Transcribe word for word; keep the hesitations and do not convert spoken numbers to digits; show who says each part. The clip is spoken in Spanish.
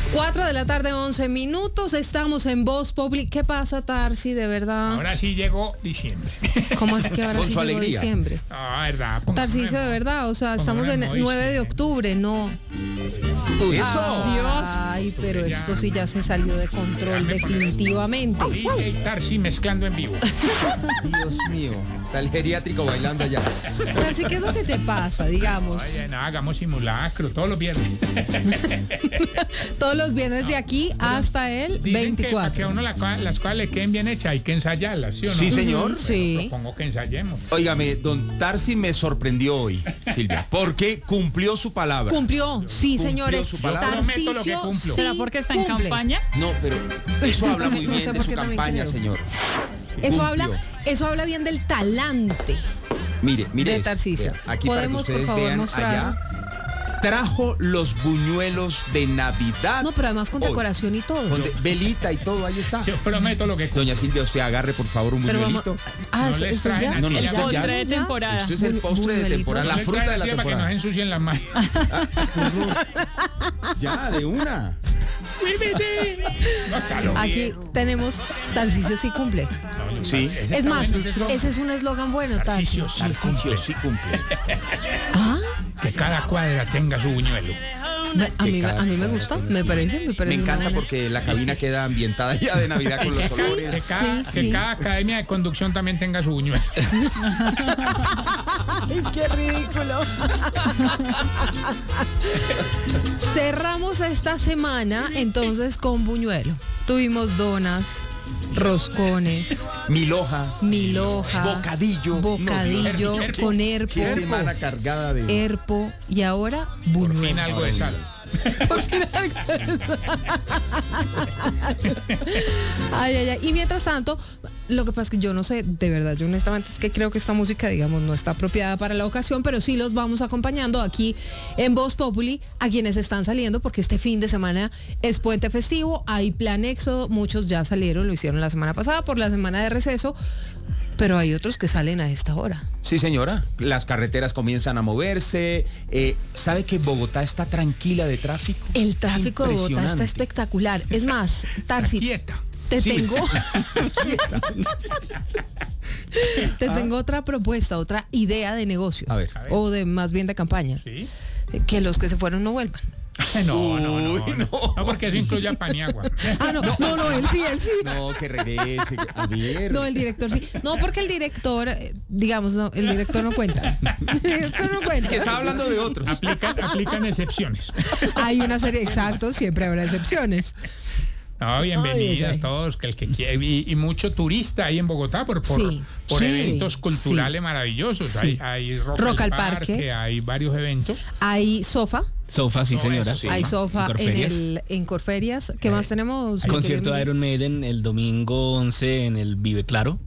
Speaker 1: Cuatro de la tarde, once minutos, estamos en Voz Populi. ¿Qué pasa, Tarsi, de verdad?
Speaker 2: Ahora sí llegó diciembre.
Speaker 1: ¿Cómo así que ahora
Speaker 3: Con
Speaker 1: sí
Speaker 3: su
Speaker 1: llegó
Speaker 3: alegría.
Speaker 1: diciembre?
Speaker 2: Ah, verdad.
Speaker 1: Tarcisio, de verdad, o sea, estamos en el nueve de octubre, no.
Speaker 3: Eso.
Speaker 1: Dios. Ay, pero esto sí ya se salió de control definitivamente.
Speaker 2: D J Tarsi mezclando en vivo.
Speaker 3: Dios mío. Está el geriátrico bailando allá.
Speaker 1: Tarsi, ¿qué es lo que te pasa, digamos?
Speaker 2: Oye, no, hagamos simulacro todos los viernes.
Speaker 1: Todos los viernes de aquí hasta el
Speaker 2: Dicen que para que a
Speaker 1: veinticuatro.
Speaker 2: uno la co- las cosas le queden bien hechas hay que ensayarlas, ¿sí o no?
Speaker 3: Sí, señor.
Speaker 1: Ujú, sí.
Speaker 2: Propongo que ensayemos.
Speaker 3: Óigame, don Tarsi me sorprendió hoy, Silvia, porque cumplió su palabra.
Speaker 1: Cumplió, sí,
Speaker 3: Cumplió
Speaker 1: señores.
Speaker 3: su palabra.
Speaker 2: Yo prometo lo que
Speaker 1: Tarcisio
Speaker 2: cumplo.
Speaker 1: sí
Speaker 4: ¿Será porque está en
Speaker 1: cumple.
Speaker 4: campaña?
Speaker 3: No, pero eso habla muy
Speaker 1: No
Speaker 3: bien
Speaker 1: sé
Speaker 3: de
Speaker 1: por
Speaker 3: su
Speaker 1: qué también
Speaker 3: campaña,
Speaker 1: creo.
Speaker 3: señor.
Speaker 1: Eso
Speaker 3: Cumplió.
Speaker 1: habla, eso habla bien del talante.
Speaker 3: Mire, mire.
Speaker 1: de
Speaker 3: esto,
Speaker 1: Tarcisio.
Speaker 3: vea, aquí
Speaker 1: Podemos,
Speaker 3: para que
Speaker 1: por
Speaker 3: ustedes
Speaker 1: favor,
Speaker 3: vean
Speaker 1: mostrar.
Speaker 3: allá. Trajo los buñuelos de Navidad.
Speaker 1: No, pero además con
Speaker 3: hoy.
Speaker 1: decoración y todo.
Speaker 3: Con de- velita y todo, ahí está.
Speaker 2: Yo prometo lo que cumplo.
Speaker 3: Doña Silvia, usted agarre por favor un
Speaker 1: Pero vamos.
Speaker 3: buñuelito.
Speaker 1: Ah,
Speaker 2: No
Speaker 1: eso,
Speaker 2: les
Speaker 1: esto es
Speaker 2: traen
Speaker 1: ya.
Speaker 2: aquí
Speaker 3: No, no,
Speaker 2: la
Speaker 3: esto es ya.
Speaker 4: Postre de temporada.
Speaker 3: Esto es el
Speaker 1: Bu-
Speaker 3: postre de
Speaker 1: buñuelito.
Speaker 3: temporada,
Speaker 2: No
Speaker 3: la
Speaker 2: le
Speaker 3: fruta de
Speaker 2: traen
Speaker 3: la
Speaker 2: tía para que no se
Speaker 3: temporada.
Speaker 2: ensucien las manos.
Speaker 3: Ya, de una.
Speaker 2: Gózalo.
Speaker 1: Aquí tenemos Tarcisio sí cumple.
Speaker 2: No, yo-
Speaker 3: Sí.
Speaker 2: ese
Speaker 1: Es
Speaker 2: está
Speaker 1: más,
Speaker 2: bueno, ese eslogan.
Speaker 1: ese es un eslogan bueno,
Speaker 2: Tarcisio
Speaker 1: Tarcisio.
Speaker 2: sí
Speaker 3: Tarcisio
Speaker 2: cumple.
Speaker 3: sí cumple.
Speaker 1: Ah,
Speaker 2: Que cada cuadra tenga su buñuelo.
Speaker 1: me- a mí,
Speaker 3: cada
Speaker 1: a mí me
Speaker 3: cuadra
Speaker 1: gusta,
Speaker 3: tiene
Speaker 1: me
Speaker 3: su-
Speaker 1: parece, me parece.
Speaker 3: Me
Speaker 1: una
Speaker 3: encanta
Speaker 1: buena-
Speaker 3: porque la cabina queda ambientada ya de Navidad con los
Speaker 2: Que
Speaker 3: colores.
Speaker 2: cada,
Speaker 1: Sí,
Speaker 2: que
Speaker 1: sí.
Speaker 2: cada academia de conducción también tenga su buñuelo.
Speaker 1: ¡Ay, qué ridículo! Cerramos esta semana entonces con buñuelo. Tuvimos donas, roscones,
Speaker 3: Milhoja,
Speaker 1: milhoja,
Speaker 3: bocadillo.
Speaker 1: bocadillo
Speaker 2: No, herpo.
Speaker 1: con
Speaker 3: Qué
Speaker 1: herpo,
Speaker 3: semana cargada de...
Speaker 1: herpo y ahora
Speaker 2: Por fin
Speaker 1: buñuelo.
Speaker 2: algo de sal.
Speaker 1: Ay, ay, ay. Y mientras tanto, lo que pasa es que yo no sé, de verdad, yo honestamente es que creo que esta música, digamos, no está apropiada para la ocasión, pero sí los vamos acompañando aquí en Voz Populi a quienes están saliendo, porque este fin de semana es puente festivo, hay plan éxodo, muchos ya salieron, lo hicieron la semana pasada por la semana de receso, pero hay otros que salen a esta hora.
Speaker 3: Sí, señora. Las carreteras comienzan a moverse. Eh, ¿Sabe que Bogotá está tranquila de tráfico?
Speaker 1: El tráfico de Bogotá está
Speaker 3: Impresionante.
Speaker 1: espectacular. Es más, Tarsi,
Speaker 2: Quieta.
Speaker 1: te
Speaker 3: Sí.
Speaker 1: tengo... Te tengo otra propuesta, otra idea de negocio.
Speaker 3: A ver.
Speaker 2: A ver.
Speaker 1: O de más bien de campaña.
Speaker 2: ¿Sí?
Speaker 1: Que los que se fueron no vuelvan.
Speaker 2: No, no, no,
Speaker 3: Uy,
Speaker 2: no.
Speaker 3: no.
Speaker 2: No, porque eso incluye a Paniagua.
Speaker 1: Ah, no, no, no, él sí, él sí.
Speaker 3: No, que regrese. A ver.
Speaker 1: No, el director sí. No, porque el director, eh, digamos, no, el director no cuenta. El director no
Speaker 3: Que
Speaker 1: cuenta.
Speaker 3: está hablando de otros.
Speaker 2: Aplican, aplican excepciones.
Speaker 1: Hay una serie, exacto, siempre habrá excepciones.
Speaker 2: No, bienvenidas
Speaker 1: Ay, ay, ay.
Speaker 2: todos, que el que quiere, y, y mucho turista ahí en Bogotá por, por,
Speaker 1: Sí,
Speaker 2: por
Speaker 1: sí,
Speaker 2: eventos culturales
Speaker 1: sí.
Speaker 2: maravillosos.
Speaker 1: Sí.
Speaker 2: Hay, hay rock,
Speaker 1: Rock
Speaker 2: al
Speaker 1: al
Speaker 2: parque,
Speaker 1: Parque.
Speaker 2: hay varios eventos.
Speaker 1: Hay sofá,
Speaker 5: Sofa, sí
Speaker 2: No,
Speaker 5: señora.
Speaker 2: eso sí.
Speaker 1: hay sofá
Speaker 5: En
Speaker 1: en,
Speaker 5: Corferias.
Speaker 1: el, en Corferias. ¿Qué más tenemos?
Speaker 5: Concierto de Iron Maiden el domingo once en el Vive Claro.